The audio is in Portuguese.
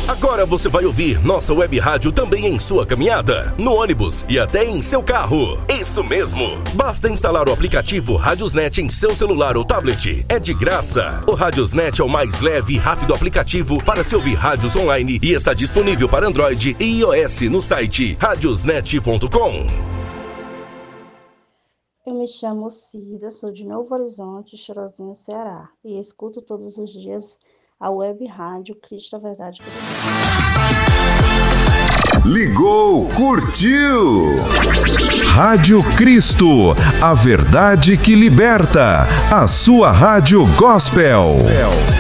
Agora você vai ouvir nossa web rádio também em sua caminhada, no ônibus e até em seu carro. Isso mesmo! Basta instalar o aplicativo Radiosnet em seu celular ou tablet. É de graça. O Radiosnet é o mais leve e rápido aplicativo para se ouvir rádios online e está disponível para Android e iOS no site radiosnet.com. Eu me chamo Cida, sou de Novo Horizonte, Chorozinho, Ceará, e escuto todos os dias a web rádio Cristo, a Verdade. Ligou, curtiu! Rádio Cristo, a verdade que liberta. A sua rádio gospel.